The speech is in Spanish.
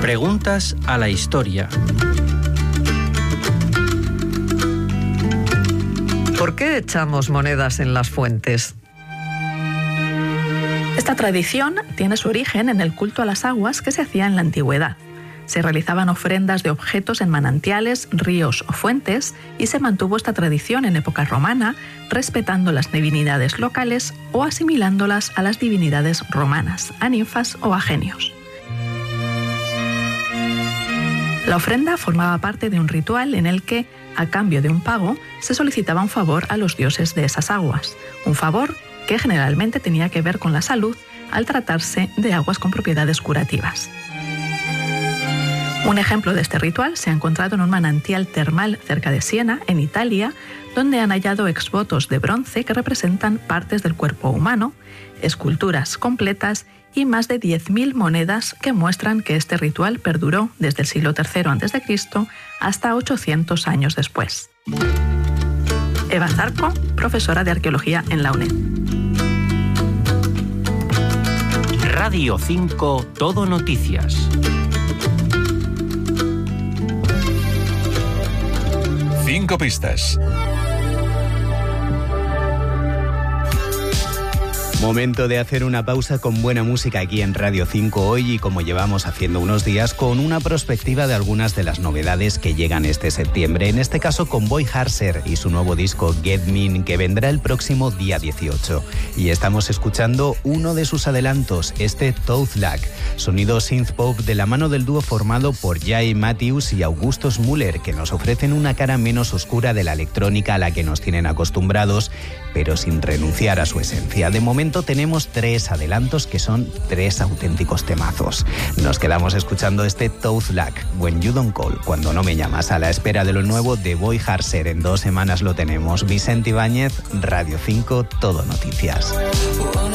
Preguntas a la historia. ¿Por qué echamos monedas en las fuentes? Esta tradición tiene su origen en el culto a las aguas que se hacía en la antigüedad. Se realizaban ofrendas de objetos en manantiales, ríos o fuentes y se mantuvo esta tradición en época romana, respetando las divinidades locales o asimilándolas a las divinidades romanas, a ninfas o a genios. La ofrenda formaba parte de un ritual en el que, a cambio de un pago, se solicitaba un favor a los dioses de esas aguas, un favor que generalmente tenía que ver con la salud al tratarse de aguas con propiedades curativas. Un ejemplo de este ritual se ha encontrado en un manantial termal cerca de Siena, en Italia, donde han hallado exvotos de bronce que representan partes del cuerpo humano, esculturas completas y más de 10.000 monedas que muestran que este ritual perduró desde el siglo III a.C. hasta 800 años después. Eva Zarco, profesora de Arqueología en la UNED. Radio 5 Todo Noticias. 5 pistas. Momento de hacer una pausa con buena música aquí en Radio 5 hoy y como llevamos haciendo unos días con una prospectiva de algunas de las novedades que llegan este septiembre, en este caso con Boy Harser y su nuevo disco Get Mean que vendrá el próximo día 18. Y estamos escuchando uno de sus adelantos, este Toothlak, sonido synth-pop de la mano del dúo formado por Jay Matthews y Augustus Müller, que nos ofrecen una cara menos oscura de la electrónica a la que nos tienen acostumbrados, pero sin renunciar a su esencia. De momento tenemos 3 adelantos que son 3 auténticos temazos. Nos quedamos escuchando este Toothlak, When You Don't Call, cuando no me llamas, a la espera de lo nuevo de Boy Harser. En 2 semanas lo tenemos. Vicente Ibáñez, Radio 5, Todo Noticias.